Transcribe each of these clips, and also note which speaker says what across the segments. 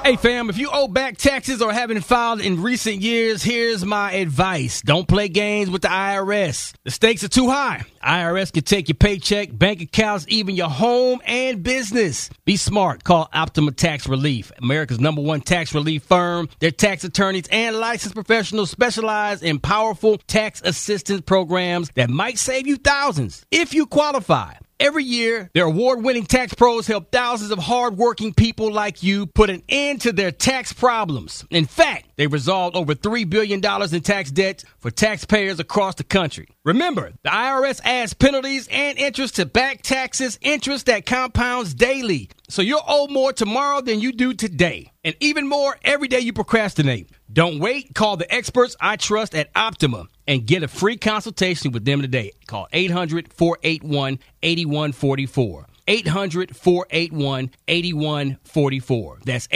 Speaker 1: Hey, fam, if you owe back taxes or haven't filed in recent years, here's my advice. Don't play games with the IRS. The stakes are too high. IRS can take your paycheck, bank accounts, even your home and business. Be smart. Call Optima Tax Relief, America's #1 tax relief firm. Their tax attorneys and licensed professionals specialize in powerful tax assistance programs that might save you thousands if you qualify. Every year, their award-winning tax pros help thousands of hard-working people like you put an end to their tax problems. In fact, they resolved over $3 billion in tax debt for taxpayers across the country. Remember, the IRS adds penalties and interest to back taxes, interest that compounds daily. So you'll owe more tomorrow than you do today. And even more every day you procrastinate. Don't wait. Call the experts I trust at Optima and get a free consultation with them today. Call 800-481-8144. 800-481-8144. That's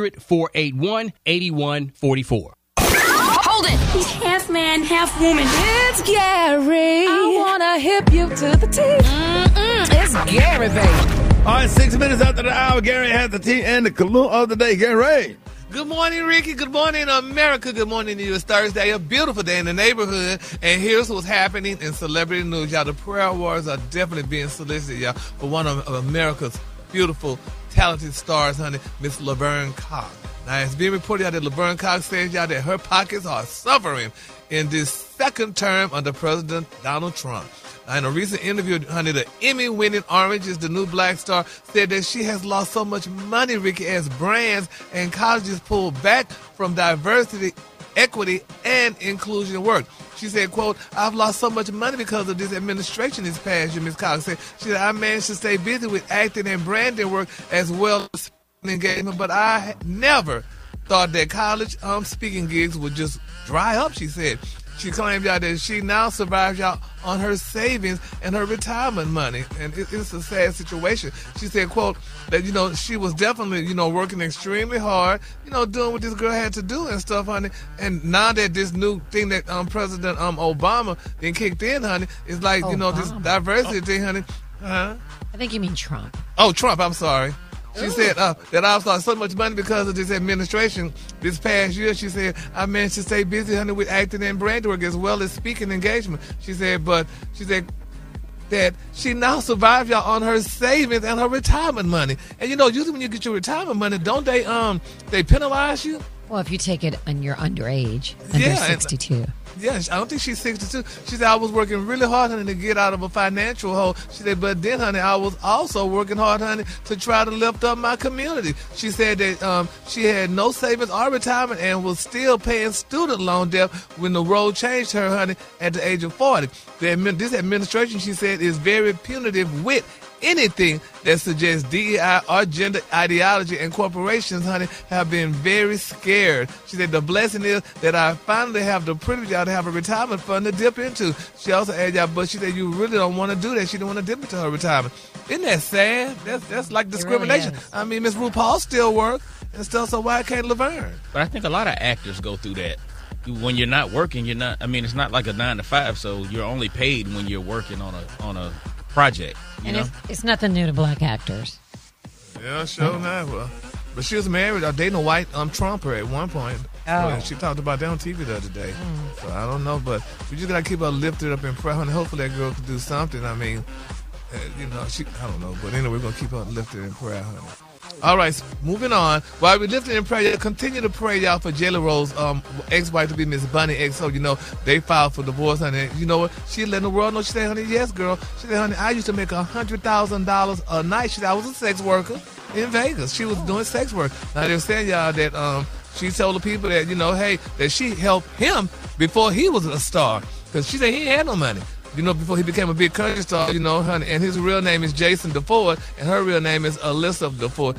Speaker 1: 800-481-8144.
Speaker 2: Hold it!
Speaker 3: He's half man, half woman.
Speaker 2: It's Gary.
Speaker 3: I wanna hip you to the teeth.
Speaker 2: It's Gary, baby.
Speaker 4: All right, 6 minutes after the hour, Gary has the tea and the clue of the day. Gary.
Speaker 5: Good morning, Ricky. Good morning, America. Good morning to you. It's Thursday, a beautiful day in the neighborhood. And here's what's happening in celebrity news. Y'all, the prayer warriors are definitely being solicited, y'all, for one of America's beautiful, talented stars, honey, Miss Laverne Cox. Now, it's being reported out that Laverne Cox says, y'all, that her pockets are suffering in this second term under President Donald Trump. In a recent interview, honey, the Emmy-winning Orange is the New Black star said that she has lost so much money, Ricky, as brands and colleges pull back from diversity, equity, and inclusion work. She said, quote, I've lost so much money because of this administration this past year, Ms. Cox said. She said, I managed to stay busy with acting and branding work as well as engagement, but I never thought that college speaking gigs would just dry up, she said. She claimed, y'all, that she now survives, y'all, on her savings and her retirement money. And it's a sad situation. She said, quote, that, you know, she was definitely, you know, working extremely hard, you know, doing what this girl had to do and stuff, honey. And now that this new thing that President Obama then kicked in, honey, it's like, you know, this diversity thing, honey.
Speaker 6: I think you mean Trump.
Speaker 5: Oh, Trump, I'm sorry. She said that I've lost so much money because of this administration this past year. She said, I managed to stay busy, honey, with acting and brand work as well as speaking engagement. She said, but she said that she now survives, y'all, on her savings and her retirement money. And, you know, usually when you get your retirement money, don't they penalize you?
Speaker 6: Well, if you take it and you're underage, under 62.
Speaker 5: Yeah, I don't think she's 62. She said, I was working really hard, honey, to get out of a financial hole. She said, but then, honey, I was also working hard, honey, to try to lift up my community. She said that she had no savings or retirement and was still paying student loan debt when the road changed her, honey, at the age of 40. This administration, she said, is very punitive with anything that suggests DEI or gender ideology, and corporations, honey, have been very scared. She said, the blessing is that I finally have the privilege, y'all, to have a retirement fund to dip into. She also added, y'all, but she said, you really don't want to do that. She didn't want to dip into her retirement. Isn't that sad? That's like discrimination.
Speaker 6: Really is.
Speaker 5: I mean, Miss RuPaul still work and stuff, so why can't Laverne?
Speaker 7: But I think a lot of actors go through that. When you're not working, you're not, I mean, it's not like a 9 to 5, so you're only paid when you're working on a project. You know?
Speaker 6: It's nothing new to black actors.
Speaker 5: Yeah, sure not. Well, but she was married or dating a white Trumper at one point.
Speaker 6: Oh.
Speaker 5: So she talked about that on TV the other day. So I don't know, but we just gotta keep her lifted up in prayer, and hopefully that girl can do something. I mean, you know, I don't know, but anyway, we're gonna keep her lifted in prayer, honey. All right, moving on. While we're lifting in prayer, continue to pray, y'all, for Jayla Rose, ex-wife to be Miss Bunny XO. You know, they filed for divorce, honey. You know what? She letting the world know. She said, honey, yes, girl. She said, honey, I used to make $100,000 a night. She said, I was a sex worker in Vegas. She was doing sex work. Now, they're saying, y'all, that she told the people that, you know, hey, that she helped him before he was a star. Because she said he had no money. You know, before he became a big country star, you know, honey, and his real name is Jason DeFord, and her real name is Alyssa DeFord.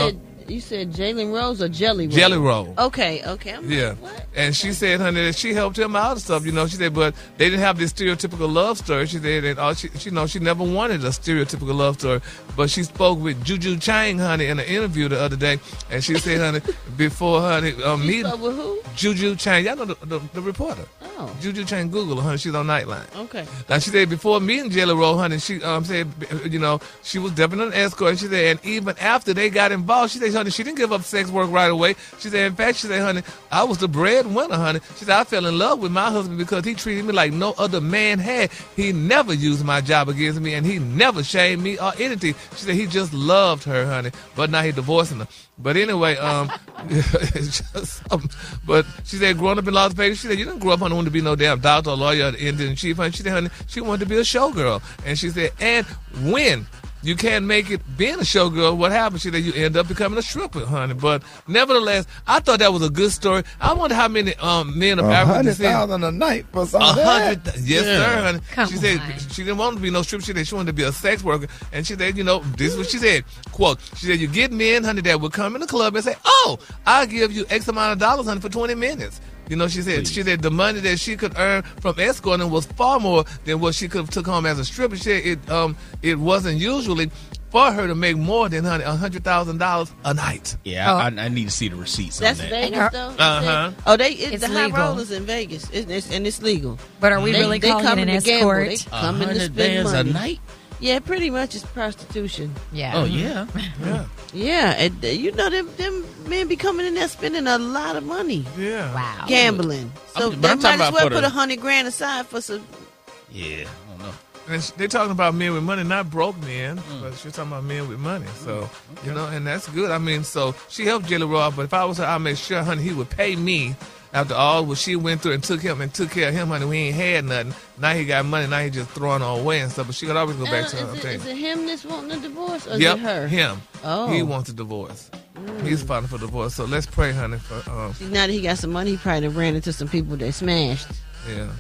Speaker 8: You said Jalen Rose or Jelly Roll?
Speaker 5: Jelly Roll.
Speaker 8: Okay. I'm
Speaker 5: yeah.
Speaker 8: like, what?
Speaker 5: And she said, honey, that she helped him out and stuff, you know. She said, but they didn't have this stereotypical love story. She said, and she never wanted a stereotypical love story. But she spoke with Juju Chang, honey, in an interview the other day, and she said, honey, before, honey,
Speaker 8: she spoke with who?
Speaker 5: Juju Chang. Y'all know the reporter.
Speaker 8: Oh. Oh.
Speaker 5: Juju Chain, Google her, honey. She's on Nightline.
Speaker 8: Okay.
Speaker 5: Now, she said before me and Jelly Roll, honey, she said, she was definitely an escort. She said, and even after they got involved, she said, honey, she didn't give up sex work right away. She said, in fact, she said, honey, I was the breadwinner, honey. She said, I fell in love with my husband because he treated me like no other man had. He never used my job against me, and he never shamed me or anything. She said he just loved her, honey, but now he's divorcing her. But anyway, it's just but she said, growing up in Las Vegas, she said, you didn't grow up, honey, wanting to be no damn doctor or lawyer or Indian chief, honey. She said, honey, she wanted to be a showgirl. And she said, and when you can't make it being a showgirl, what happens? She said, you end up becoming a stripper, honey. But nevertheless, I thought that was a good story. I wonder how many men of African descent.
Speaker 4: $100,000 a night for some of that.
Speaker 5: Yes, sir, honey.
Speaker 6: Come
Speaker 5: she said
Speaker 6: on.
Speaker 5: she didn't want to be no stripper. She said she wanted to be a sex worker. And she said, this is what she said. Quote, she said, you get men, honey, that would come in the club and say, oh, I'll give you X amount of dollars, honey, for 20 minutes. She said the money that she could earn from escorting was far more than what she could have took home as a stripper. She said it wasn't usually for her to make more than, honey, $100,000 a night.
Speaker 7: Yeah, I need to see the receipts
Speaker 8: That's
Speaker 7: on that.
Speaker 8: Vegas, though?
Speaker 5: Uh-huh.
Speaker 8: Oh,
Speaker 6: It's
Speaker 8: the high
Speaker 6: legal.
Speaker 8: rollers in Vegas, and it's legal.
Speaker 6: But are we really calling it an
Speaker 8: to gamble. They
Speaker 6: escort?
Speaker 8: coming to spend
Speaker 7: $100
Speaker 8: money.
Speaker 7: a night?
Speaker 8: Yeah, pretty much it's prostitution.
Speaker 6: Yeah.
Speaker 7: Oh, yeah.
Speaker 8: Yeah, and them men be coming in there spending a lot of money
Speaker 5: Yeah.
Speaker 6: Wow.
Speaker 8: gambling. So
Speaker 7: But
Speaker 8: they
Speaker 7: I'm
Speaker 8: might
Speaker 7: talking
Speaker 8: as
Speaker 7: about
Speaker 8: well
Speaker 7: for
Speaker 8: put
Speaker 7: the-
Speaker 8: $100,000 aside for some.
Speaker 7: Yeah, I don't know.
Speaker 5: And they're talking about men with money, not broke men, but she's talking about men with money. So, and that's good. I mean, so she helped Jelly Roll, but if I was her, I'd make sure, honey, he would pay me after all what she went through and took care of him, honey. We ain't had nothing. Now he got money. Now he just throwing her away and stuff. But she could always go back to her thing.
Speaker 8: Is it him that's wanting a divorce, or
Speaker 5: Yep,
Speaker 8: is it her?
Speaker 5: him.
Speaker 8: Oh.
Speaker 5: He wants a divorce. He's fighting for divorce. So let's pray, honey, for
Speaker 8: Now that he got some money, he probably done ran into some people that smashed.
Speaker 5: yeah.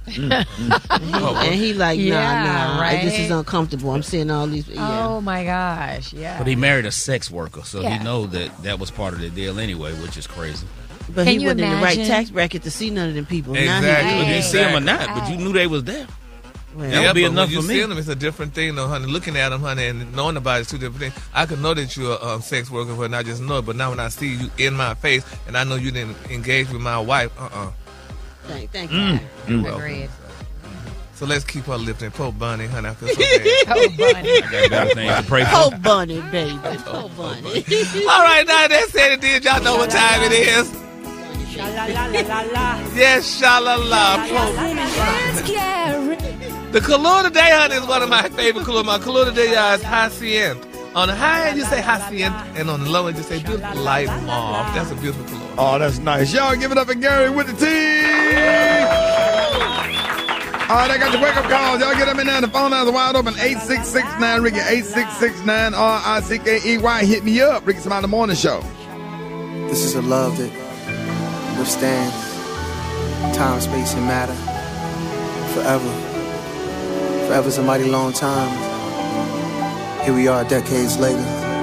Speaker 8: And he like, nah,
Speaker 6: right?
Speaker 8: this is uncomfortable. I'm seeing all these. Yeah.
Speaker 6: Oh my gosh. Yeah.
Speaker 7: But he married a sex worker, so
Speaker 6: Yeah.
Speaker 7: he know that was part of the deal anyway, which is crazy.
Speaker 8: But
Speaker 6: Can
Speaker 8: he
Speaker 6: you
Speaker 8: wasn't in the right
Speaker 6: imagine?
Speaker 8: tax bracket to see none of them people.
Speaker 5: Exactly.
Speaker 8: Now
Speaker 7: You
Speaker 8: he
Speaker 7: didn't see him or not,
Speaker 6: Right.
Speaker 7: but you knew they was there.
Speaker 8: well,
Speaker 7: That would be
Speaker 5: but
Speaker 7: enough
Speaker 5: when you
Speaker 7: for me.
Speaker 5: see them, it's a different thing, though, honey. Looking at them, honey, and knowing about it is two different things. I could know that you're a sex worker, but I just know it. But now when I see you in my face, and I know you didn't engage with my wife,
Speaker 8: Thank you.
Speaker 6: Agreed.
Speaker 5: So let's keep her lifting. Pope Bunny, honey, I feel so bad.
Speaker 6: Oh, bunny.
Speaker 7: I got better things to pray for.
Speaker 8: Oh, Bunny, baby. Oh, Bunny.
Speaker 5: All right, now that said it did. Y'all know what time it is. Yes, sha-la-la.
Speaker 3: It's Gary.
Speaker 5: The color today, honey, is one of my favorite colors. My color today, y'all, is Hacienda. On the high end, you say Hacienda, and on the low end, you say beautiful light mauve. That's a beautiful color.
Speaker 4: Oh, that's nice. Y'all give it up for Gary with the T. All right, I got your wake-up calls. Y'all get them in there. The phone lines are wide open. 8669 Ricky, 8669 RICKEY. Hit me up. Ricky Smiley Morning Show.
Speaker 9: This is a love that withstands time, space, and matter forever. Forever's a mighty long time. Here we are decades later.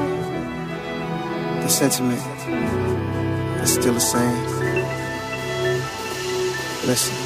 Speaker 9: The sentiment is still the same. Listen.